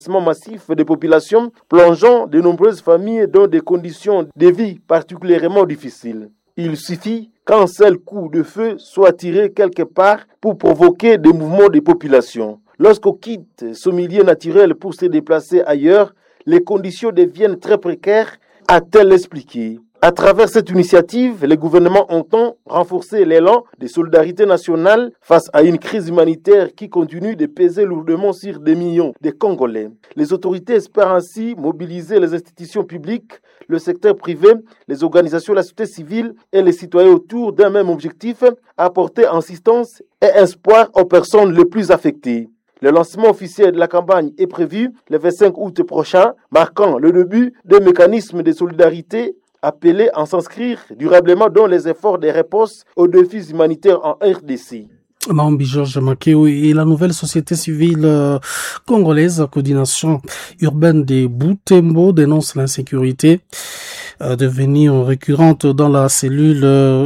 massif de population plongeant de nombreuses familles dans des conditions de vie particulièrement difficiles. Il suffit qu'un seul coup de feu soit tiré quelque part pour provoquer des mouvements de population. Lorsqu'on quitte son milieu naturel pour se déplacer ailleurs, les conditions deviennent très précaires, a-t-elle expliqué. À travers cette initiative, le gouvernement entend renforcer l'élan de solidarité nationale face à une crise humanitaire qui continue de peser lourdement sur des millions de Congolais. Les autorités espèrent ainsi mobiliser les institutions publiques, le secteur privé, les organisations de la société civile et les citoyens autour d'un même objectif, apporter assistance et espoir aux personnes les plus affectées. Le lancement officiel de la campagne est prévu le 25 août prochain, marquant le début des mécanismes de solidarité appelés à s'inscrire durablement dans les efforts de réponse aux défis humanitaires en RDC. Maombi Georges Makeo et la nouvelle société civile congolaise, coordination urbaine de Butembo, dénonce l'insécurité devenue récurrente dans la cellule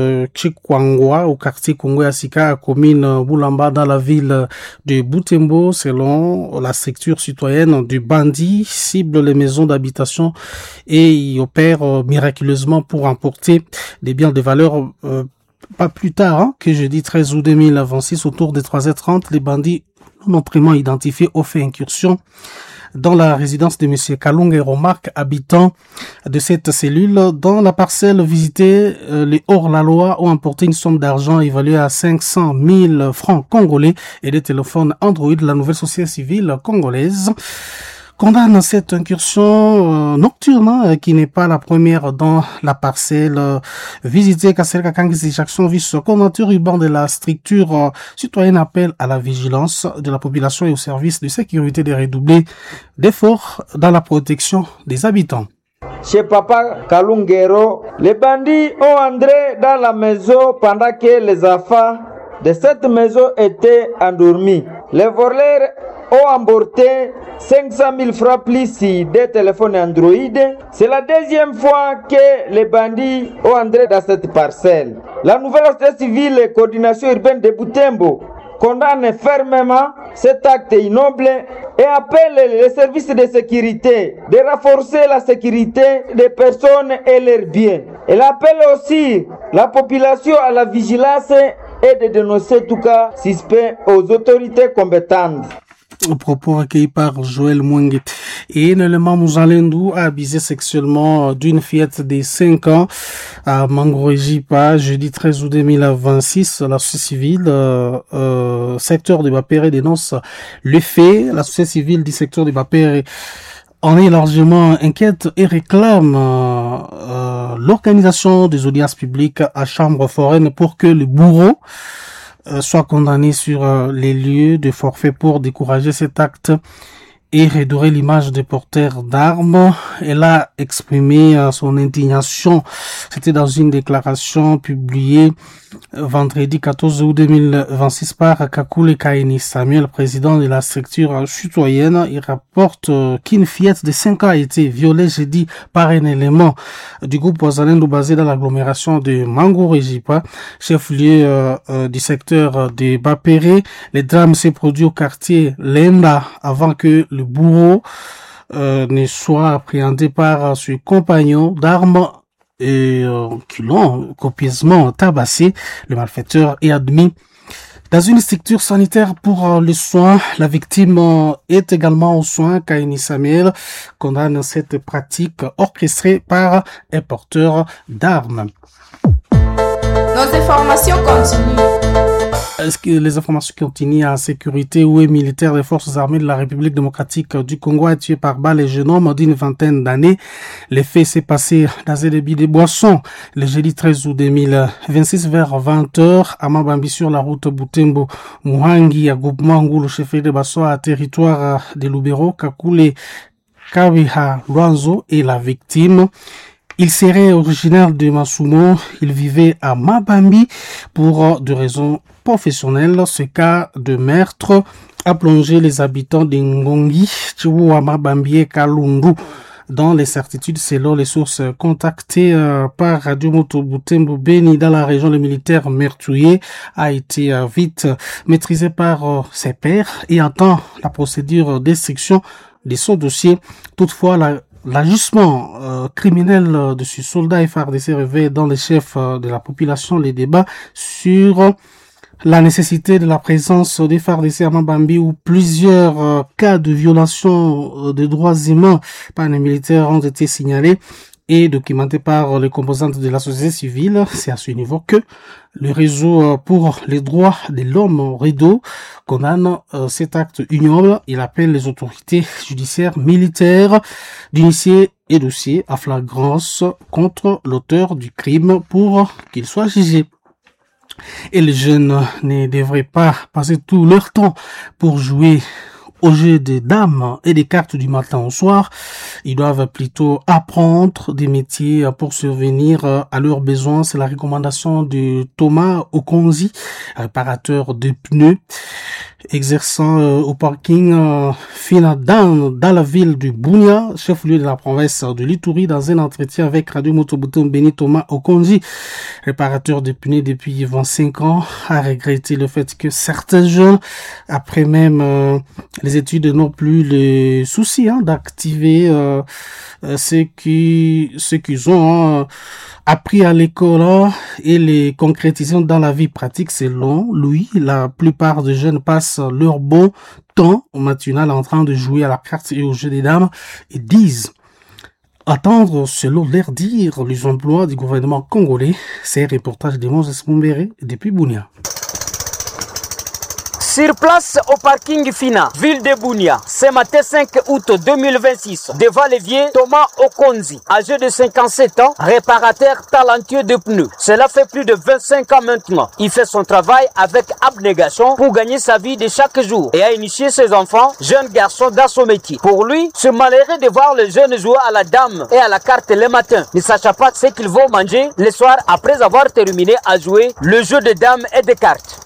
Chikwangwa au quartier Kongwe Asika, commune Boulamba, dans la ville de Butembo. Selon la structure citoyenne du bandit, cible les maisons d'habitation et y opère miraculeusement pour emporter des biens de valeur. Pas plus tard que jeudi 13 août 2026, autour des 3h30, les bandits non précisément identifiés ont fait incursion dans la résidence de M. Kalunga et Romark, habitant de cette cellule. Dans la parcelle visitée, les hors-la-loi ont emporté une somme d'argent évaluée à 500 000 francs congolais et des téléphones Android. La nouvelle société civile congolaise condamne cette incursion nocturne qui n'est pas la première dans la parcelle visitée. Kassereka Kangisi Jackson, vice-coordinateur urbain de la structure citoyenne, appelle à la vigilance de la population et au service de sécurité de redoubler d'efforts dans la protection des habitants. Chez Papa Kalungero, les bandits ont entré dans la maison pendant que les enfants de cette maison étaient endormis. Les voleurs ont emporté 500 000 francs plus des téléphones Android. C'est la deuxième fois que les bandits ont entré dans cette parcelle. La nouvelle société civile et coordination urbaine de Butembo condamne fermement cet acte ignoble et appelle les services de sécurité de renforcer la sécurité des personnes et leurs biens. Elle appelle aussi la population à la vigilance et de dénoncer tout cas suspect aux autorités compétentes. Propos recueillis par Joël Mwenge. Et un élément Mouzalendu a abusé sexuellement d'une fillette de 5 ans à Mangorejipa, jeudi 13 août 2026. La société civile, secteur de Bapere dénonce le fait. La société civile du secteur de Bapere en est largement inquiète et réclame l'organisation des audiences publiques à chambre foraine pour que le bourreau soit condamné sur les lieux de forfait pour décourager cet acte et redorer l'image des porteurs d'armes. Elle a exprimé son indignation. C'était dans une déclaration publiée vendredi 14 août 2026 par Kakule Kaini Samuel, président de la structure citoyenne. Il rapporte qu'une fillette de 5 ans a été violée jeudi par un élément du groupe Wazalendo basé dans l'agglomération de Mangorejipa, chef-lieu du secteur de Bapere. Le drame s'est produit au quartier Lenda avant que le bourreau ne soit appréhendé par ses compagnons d'armes et qui l'ont copieusement tabassé. Le malfaiteur est admis dans une structure sanitaire pour les soins. La victime est également aux soins. Kaini Samuel condamne cette pratique orchestrée par un porteur d'armes. Nos informations continuent. Est-ce que les informations continuent en sécurité? Où est militaire des forces armées de la République démocratique du Congo a tué par balle les jeunes hommes d'une vingtaine d'années. Les faits s'est passé dans un débit de boissons le jeudi 13 août 2026 vers 20h à Mabambi sur la route Butembo Muhangi à groupement Ngulu chef de Basso à territoire de Lubero. Kakule Kabiha Luanzo est la victime. Il serait originaire de Masumo. Il vivait à Mabambi pour des raisons professionnelles. Ce cas de meurtre a plongé les habitants de Ngongi, Chihuahua, Mabambi et Kalundu dans l'incertitude selon les sources contactées par Radio Moto Butembo Beni dans la région. Le militaire meurtrier a été vite maîtrisé par ses pairs et entend la procédure d'instruction de son dossier. Toutefois, l'ajustement criminel de ce soldat FARDC réveille dans les chefs de la population les débats sur la nécessité de la présence des FARDC à Mabambi, où plusieurs cas de violation des droits humains par les militaires ont été signalés et documentés par les composantes de la société civile. C'est à ce niveau que le réseau pour les droits de l'homme RIDO condamne cet acte ignoble. Il appelle les autorités judiciaires militaires d'initier un dossier à flagrance contre l'auteur du crime pour qu'il soit jugé. Et les jeunes ne devraient pas passer tout leur temps pour jouer au jeu des dames et des cartes du matin au soir. Ils doivent plutôt apprendre des métiers pour subvenir à leurs besoins. C'est la recommandation de Thomas Okonzi, réparateur de pneus, exerçant au parking Fina dans la ville de Bunia, chef-lieu de la province de l'Ituri. Dans un entretien avec Radio Moto Butembo Beni, Thomas Okonzi, réparateur de pneus depuis 25 ans, a regretté le fait que certains jeunes, après même les études, n'ont plus le souci d'activer ce qu'ils ont appris à l'école et les concrétiser dans la vie pratique. Selon lui, la plupart des jeunes passent leur bon temps au matinal en train de jouer à la carte et au jeu des dames et disent attendre, selon leur dire, les emplois du gouvernement congolais. C'est un reportage de Moses Mumbere depuis Bunia. Sur place au parking Fina, ville de Bunia, ce matin 5 août 2026, devant l'évier Thomas Okonzi, âgé de 57 ans, réparateur talentueux de pneus. Cela fait plus de 25 ans maintenant. Il fait son travail avec abnégation pour gagner sa vie de chaque jour et a initié ses enfants, jeunes garçons, dans son métier. Pour lui, ce malheureux de voir les jeunes jouer à la dame et à la carte le matin, ne sachant pas ce qu'ils vont manger le soir après avoir terminé à jouer le jeu de dames et de cartes.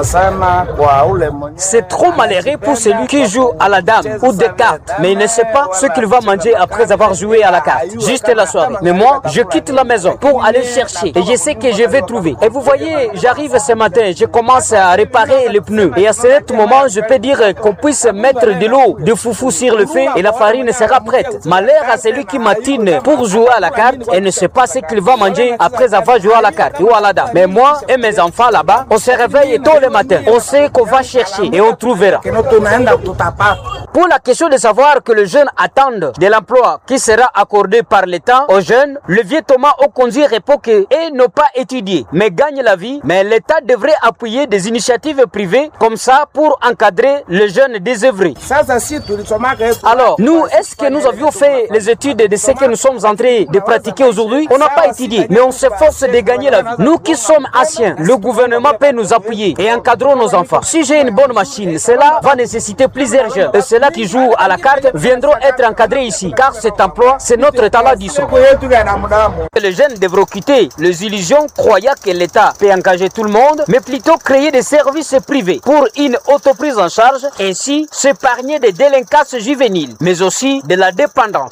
C'est trop malheureux pour celui qui joue à la dame ou des cartes, mais il ne sait pas ce qu'il va manger après avoir joué à la carte, juste la soirée. Mais moi, je quitte la maison pour aller chercher et je sais que je vais trouver. Et vous voyez, j'arrive ce matin, je commence à réparer les pneus. Et à ce moment, je peux dire qu'on puisse mettre de l'eau de foufou sur le feu et la farine sera prête. Malheur à celui qui matine pour jouer à la carte et ne sait pas ce qu'il va manger après avoir joué à la carte ou à la dame. Mais moi et mes enfants là-bas, on se réveille tôt le matin. On sait qu'on va chercher et on trouvera. Pour la question de savoir que les jeunes attendent de l'emploi qui sera accordé par l'État aux jeunes, le vieux Thomas Okonzi répond qu'ils n'ont pas étudié, mais gagnent la vie. Mais l'État devrait appuyer des initiatives privées comme ça pour encadrer les jeunes désœuvrés. Alors, nous, est-ce que nous avions fait les études de ce que nous sommes en train de pratiquer aujourd'hui? On n'a pas étudié, mais on s'efforce de gagner la vie. Nous qui sommes anciens, le gouvernement peut nous appuyer et encadrer nos enfants. Si j'ai une bonne machine, cela va nécessiter plusieurs jeunes. Et ceux-là qui jouent à la carte viendront être encadrés ici, car cet emploi, c'est notre talent d'isson. Les jeunes devront quitter les illusions, croyant que l'État peut engager tout le monde, mais plutôt créer des services privés pour une autoprise en charge, ainsi s'épargner des délinquances juvéniles, mais aussi de la dépendance.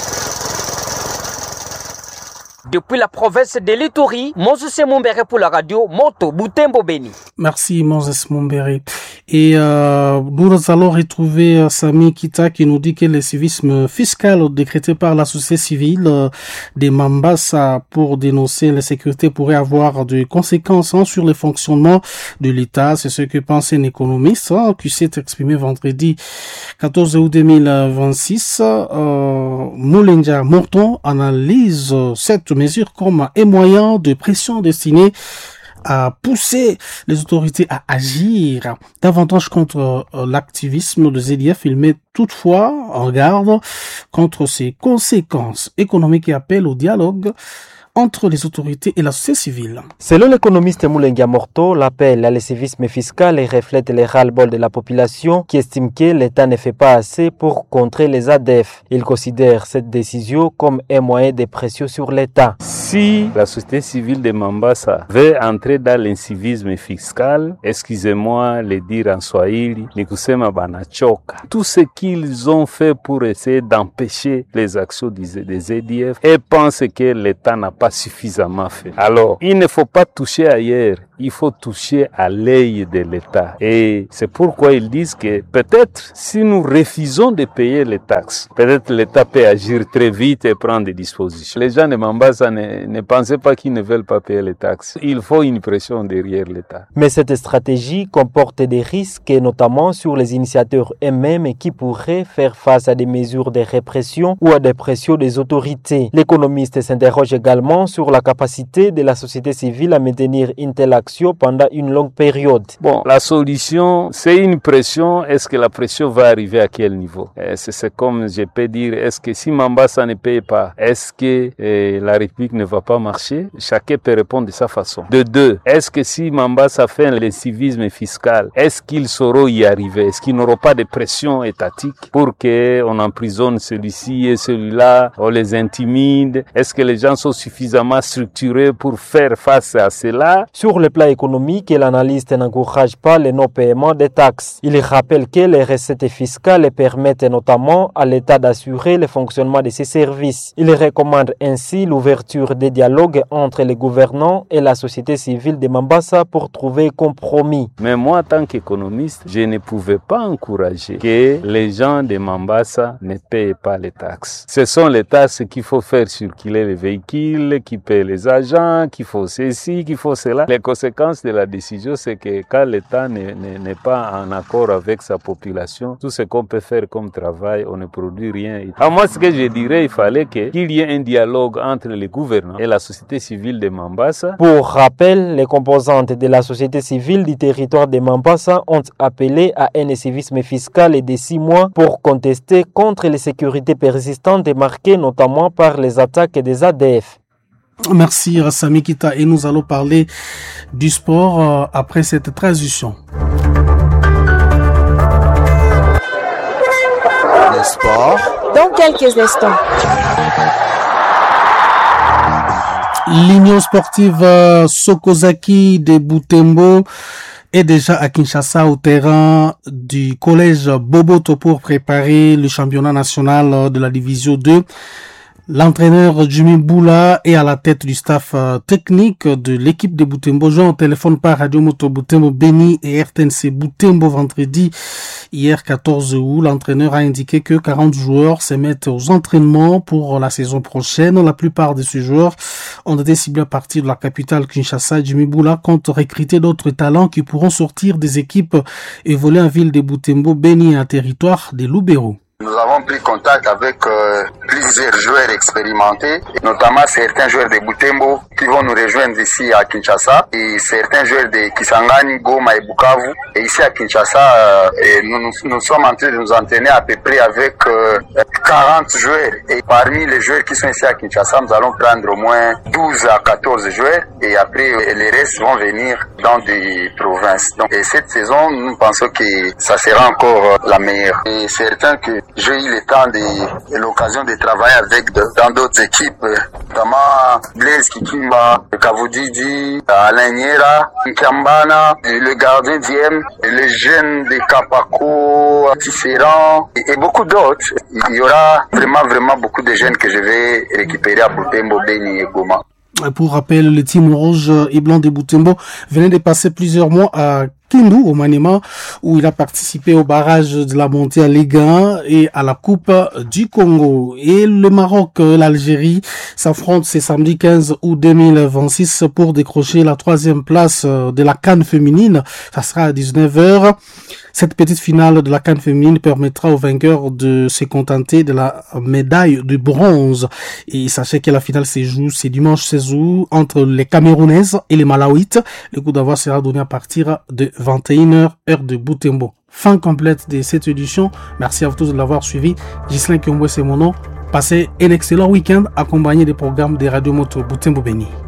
Depuis la province de l'Ituri, Moses Mumbere pour la radio Moto Butembo Beni. Merci Moses Mumbere. Et nous allons retrouver Sami Kita qui nous dit que le civisme fiscal décrété par la société civile de Mambasa pour dénoncer l'insécurité pourrait avoir des conséquences sur le fonctionnement de l'État. C'est ce que pense un économiste qui s'est exprimé vendredi 14 août 2026. Moulenja Morton analyse cette mesure comme un moyen de pression destiné à pousser les autorités à agir davantage contre l'activisme de ZDF. Il met toutefois en garde contre ses conséquences économiques et appelle au dialogue entre les autorités et la société civile. Selon l'économiste Moulenga Morto, l'appel à l'écivisme fiscal reflète les ras-le-bol de la population qui estime que l'État ne fait pas assez pour contrer les ADF. Il considère cette décision comme un moyen de pression sur l'État. Si la société civile de Mombasa veut entrer dans l'incivisme fiscal, excusez-moi le dire en Swahili, ni kusema banachoka. Tout ce qu'ils ont fait pour essayer d'empêcher les actions des EDF et pensent que l'État n'a pas suffisamment fait. Alors, il ne faut pas toucher ailleurs, il faut toucher à l'œil de l'État. Et c'est pourquoi ils disent que peut-être si nous refusons de payer les taxes, peut-être l'État peut agir très vite et prendre des dispositions. Les gens de Mombasa ne pensaient pas qu'ils ne veulent pas payer les taxes. Il faut une pression derrière l'État. Mais cette stratégie comporte des risques, notamment sur les initiateurs eux-mêmes qui pourraient faire face à des mesures de répression ou à des pressions des autorités. L'économiste s'interroge également sur la capacité de la société civile à maintenir une telle action pendant une longue période. Bon, la solution, c'est une pression. Est-ce que la pression va arriver à quel niveau? C'est comme je peux dire, est-ce que si Mombasa ne paye pas, est-ce que la République ne va pas marcher? Chacun peut répondre de sa façon. De deux, est-ce que si Mombasa fait l'incivisme fiscal, est-ce qu'ils sauront y arriver? Est-ce qu'ils n'auront pas de pression étatique pour qu'on emprisonne celui-ci et celui-là, on les intimide? Est-ce que les gens sont suffisamment structurés pour faire face à cela? Sur le plan économique, l'analyste n'encourage pas le non-paiement des taxes. Il rappelle que les recettes fiscales permettent notamment à l'État d'assurer le fonctionnement de ses services. Il recommande ainsi l'ouverture des dialogues entre les gouvernants et la société civile de Mombasa pour trouver un compromis. Mais moi, en tant qu'économiste, je ne pouvais pas encourager que les gens de Mombasa ne payent pas les taxes. Ce sont les taxes qu'il faut faire circuler les véhicules, qui paient les agents, qu'il faut ceci, qu'il faut cela. Les conséquences de la décision, c'est que quand l'État n'est pas en accord avec sa population, tout ce qu'on peut faire comme travail, on ne produit rien. À moi, ce que je dirais, il fallait qu'il y ait un dialogue entre les gouvernants et la société civile de Mombasa. Pour rappel, les composantes de la société civile du territoire de Mombasa ont appelé à un civisme fiscal de 6 mois pour contester contre les sécurités persistantes marquées notamment par les attaques des ADF. Merci Rassami Kita et nous allons parler du sport après cette transition. Le sport dans quelques instants. L'Union sportive Sokozaki de Butembo est déjà à Kinshasa au terrain du collège Boboto pour préparer le championnat national de la division 2. L'entraîneur Jimmy Boula est à la tête du staff technique de l'équipe de Butembo. Joint au téléphone par Radio Moto Butembo Beni et RTNC Butembo vendredi hier 14 août. L'entraîneur a indiqué que 40 joueurs se mettent aux entraînements pour la saison prochaine. La plupart de ces joueurs ont été ciblés à partir de la capitale Kinshasa. Jimmy Boula compte recruter d'autres talents qui pourront sortir des équipes évoluant en ville de Butembo Beni et en territoire de Lubero. Nous avons pris contact avec plusieurs joueurs expérimentés, notamment certains joueurs de Butembo qui vont nous rejoindre ici à Kinshasa et certains joueurs de Kisangani, Goma et Bukavu. Et ici à Kinshasa, nous sommes en train de nous entraîner à peu près avec 40 joueurs. Et parmi les joueurs qui sont ici à Kinshasa, nous allons prendre au moins 12 à 14 joueurs et après les restes vont venir dans des provinces. Donc et cette saison, nous pensons que ça sera encore la meilleure. Et certains que j'ai eu le temps et l'occasion de travailler avec dans d'autres équipes, notamment Blaise Kikimba, Kavoudidi, Alain Niera, Nkambana, le gardien Diem, les jeunes de Kapako, Tisserand et beaucoup d'autres. Il y aura vraiment beaucoup de jeunes que je vais récupérer à Butembo, Beni et Goma. Pour rappel, le team rouge et blanc de Butembo venait de passer plusieurs mois à Kindu, au Maniema, où il a participé au barrage de la montée à Ligue 1 et à la Coupe du Congo. Et le Maroc et l'Algérie s'affrontent ce samedi 15 août 2026 pour décrocher la 3e place de la CAN féminine. Ça sera à 19h. Cette petite finale de la CAN féminine permettra aux vainqueurs de se contenter de la médaille de bronze. Et sachez que la finale se joue ce dimanche 16 août entre les Camerounaises et les Malawites. Le coup d'envoi sera donné à partir de 21h, heure de Butembo. Fin complète de cette édition. Merci à vous tous de l'avoir suivi. Ghislain Kiombo, c'est mon nom. Passez un excellent week-end accompagné des programmes de Radio Moto Butembo Beni.